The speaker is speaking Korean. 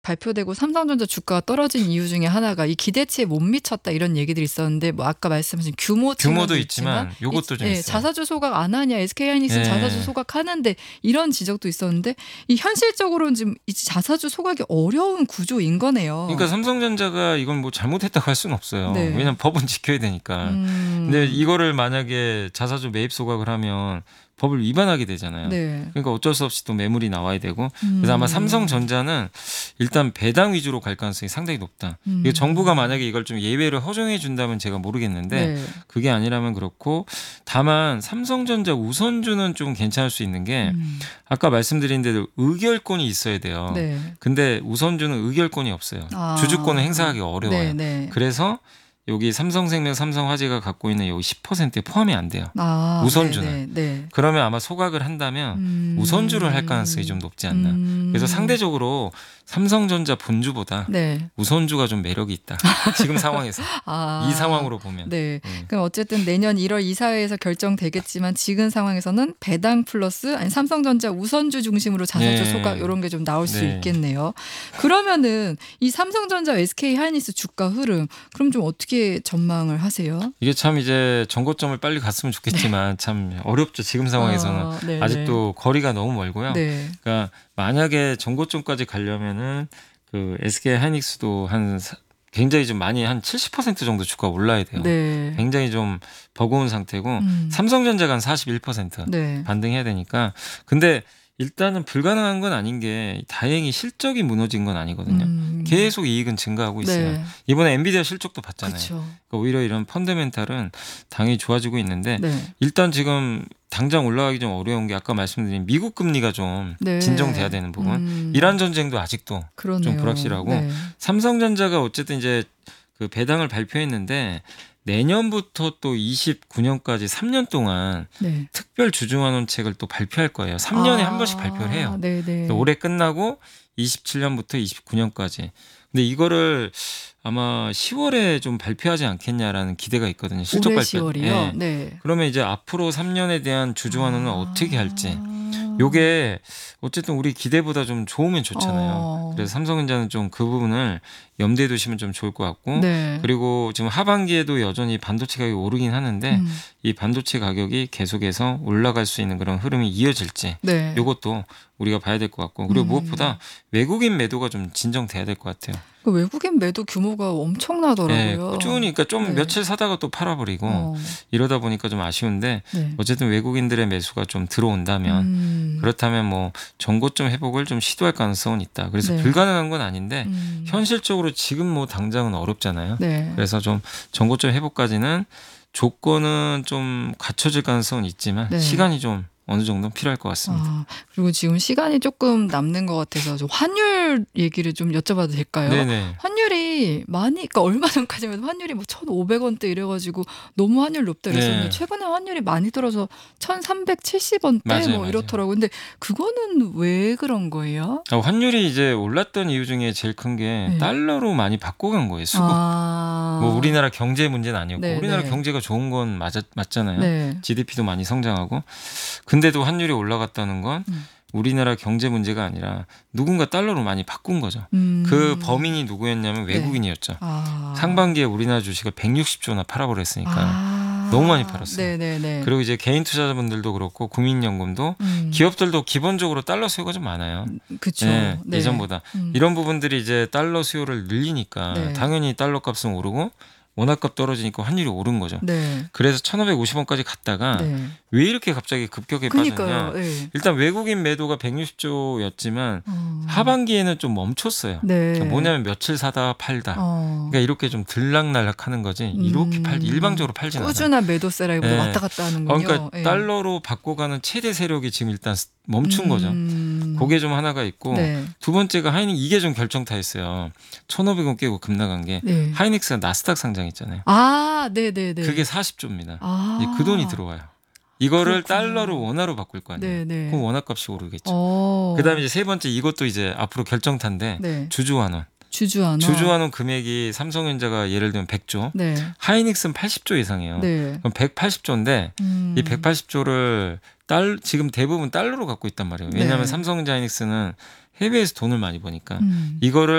발표되고 삼성전자 주가가 떨어진 이유 중에 하나가 이 기대치에 못 미쳤다 이런 얘기들이 있었는데 뭐 아까 말씀하신 규모도 있지만 요것도 좀 있어요. 자사주 소각 안 하냐 SK하이닉스는 예. 자사주 소각하는데 이런 지적도 있었는데 이 현실적으로는 지금 이 자사주 소각이 어려운 구조인 거네요. 그러니까 삼성전자가 이건 뭐 잘못했다고 할 수는 없어요. 네. 왜냐하면 법은 지켜야 되니까. 근데 이거를 만약에 자사주 매입 소각을 하면 법을 위반하게 되잖아요. 네. 그러니까 어쩔 수 없이 또 매물이 나와야 되고 그래서 아마 삼성전자는 일단 배당 위주로 갈 가능성이 상당히 높다. 이게 정부가 만약에 이걸 좀 예외로 허용해 준다면 제가 모르겠는데 네. 그게 아니라면 그렇고 다만 삼성전자 우선주는 좀 괜찮을 수 있는 게 아까 말씀드린 대로 의결권이 있어야 돼요. 네. 근데 우선주는 의결권이 없어요. 아. 주주권을 행사하기 어려워요. 네, 네. 그래서 여기 삼성생명, 삼성화재가 갖고 있는 여기 10%에 포함이 안 돼요. 아, 우선주는. 네, 네. 그러면 아마 소각을 한다면 우선주를 할 가능성이 좀 높지 않나. 그래서 상대적으로 삼성전자 본주보다 네. 우선주가 좀 매력이 있다. 지금 상황에서. 아. 이 상황으로 보면. 네. 그럼 어쨌든 내년 1월 이사회에서 결정되겠지만 지금 상황에서는 배당 플러스 아니 삼성전자 우선주 중심으로 자사주 네. 소각 이런 게 좀 나올 수 네. 있겠네요. 그러면은 이 삼성전자 SK하이닉스 주가 흐름 그럼 좀 어떻게 전망을 하세요? 이게 참 이제 정고점을 빨리 갔으면 좋겠지만 참 어렵죠. 지금 상황에서는. 네, 아직도 거리가 너무 멀고요. 네. 그러니까 만약에 정고점까지 가려면은 그 SK 하이닉스도 굉장히 좀 많이 한 70% 정도 주가 올라야 돼요. 네. 굉장히 좀 버거운 상태고 삼성전자가 한 41% 네. 반등해야 되니까. 근데 일단은 불가능한 건 아닌 게 다행히 실적이 무너진 건 아니거든요. 계속 이익은 증가하고 있어요. 네. 이번에 엔비디아 실적도 봤잖아요. 그렇죠. 그러니까 오히려 이런 펀더멘탈은 당연히 좋아지고 있는데 네. 일단 지금 당장 올라가기 좀 어려운 게 아까 말씀드린 미국 금리가 좀 네. 진정돼야 되는 부분. 이란 전쟁도 아직도 그러네요. 좀 불확실하고 네. 삼성전자가 어쨌든 이제 그 배당을 발표했는데 내년부터 또 29년까지 3년 동안 네. 특별 주주환원책을 또 발표할 거예요. 3년에 한 번씩 발표를 해요. 네, 네. 올해 끝나고 27년부터 29년까지. 근데 이거를 아마 10월에 좀 발표하지 않겠냐라는 기대가 있거든요. 실적 올해 발표. 10월이요? 예. 네. 그러면 이제 앞으로 3년에 대한 주주환원은 어떻게 할지. 요게 어쨌든 우리 기대보다 좀 좋으면 좋잖아요. 그래서 삼성전자는 좀 그 부분을 염두에 두시면 좀 좋을 것 같고 네. 그리고 지금 하반기에도 여전히 반도체 가격이 오르긴 하는데 이 반도체 가격이 계속해서 올라갈 수 있는 그런 흐름이 이어질지 네. 요것도 우리가 봐야 될 것 같고 그리고 무엇보다 외국인 매도가 좀 진정돼야 될 것 같아요. 그 외국인 매도 규모가 엄청나더라고요. 네, 꾸준히 그러니까 좀 네. 며칠 사다가 또 팔아버리고 이러다 보니까 좀 아쉬운데 네. 어쨌든 외국인들의 매수가 좀 들어온다면 그렇다면 뭐 정고점 회복을 좀 시도할 가능성은 있다. 그래서 네. 불가능한 건 아닌데 현실적으로 지금 뭐 당장은 어렵잖아요. 네. 그래서 좀 정고점 회복까지는 조건은 좀 갖춰질 가능성은 있지만 네. 시간이 좀 어느 정도 필요할 것 같습니다. 그리고 지금 시간이 조금 남는 것 같아서 좀 환율 얘기를 좀 여쭤봐도 될까요? 네네. 환율이 그러니까 얼마 전까지만 환율이 뭐 1,500원대 이래가지고 너무 환율 높다 그랬었는데 네. 최근에 환율이 많이 떨어져 1,370원대 맞아요, 뭐 이렇더라고요. 근데 그거는 왜 그런 거예요? 환율이 이제 올랐던 이유 중에 제일 큰 게 네. 달러로 많이 바꿔간 거예요. 수급. 뭐 우리나라 경제 문제는 아니었고 네, 우리나라 네. 경제가 좋은 건 맞잖아요. 네. GDP도 많이 성장하고 근데도 환율이 올라갔다는 건 우리나라 경제 문제가 아니라 누군가 달러로 많이 바꾼 거죠. 그 범인이 누구였냐면 외국인이었죠. 상반기에 우리나라 주식을 160조나 팔아버렸으니까 너무 많이 팔았어요. 네네네. 그리고 이제 개인 투자자분들도 그렇고 국민연금도 기업들도 기본적으로 달러 수요가 좀 많아요. 그렇죠. 네, 네. 예전보다. 이런 부분들이 이제 달러 수요를 늘리니까 네. 당연히 달러 값은 오르고 원화값 떨어지니까 환율이 오른 거죠. 네. 그래서 1,550원까지 갔다가 네. 왜 이렇게 갑자기 급격하게 그러니까요. 빠졌냐. 네. 일단 외국인 매도가 160조였지만 하반기에는 좀 멈췄어요. 네. 그러니까 뭐냐면 며칠 사다 팔다. 그러니까 이렇게 좀 들락날락 하는 거지 이렇게 일방적으로 팔진 않아요. 꾸준한 매도세라기보다 네. 왔다 갔다 하는군요. 그러니까 예. 달러로 바꿔가는 최대 세력이 지금 일단 멈춘 거죠. 그게 좀 하나가 있고 네. 두 번째가 이게 좀 결정타였어요. 1,500원 깨고 급나간 게 네. 하이닉스가 나스닥 상장했잖아요. 네네네. 그게 40조입니다. 아. 이제 그 돈이 들어와요. 이거를 그렇구나. 달러로 원화로 바꿀 거 아니에요. 네네. 그럼 원화값이 오르겠죠. 그다음에 이제 세 번째 이것도 이제 앞으로 결정타인데 네. 주주환원. 주주환원 금액이 삼성전자가 예를 들면 100조, 네. 하이닉스는 80조 이상이에요. 네. 그럼 180조인데 이 180조를 지금 대부분 달러로 갖고 있단 말이에요. 왜냐하면 네. 삼성전자 하이닉스는 해외에서 돈을 많이 버니까 음. 이거를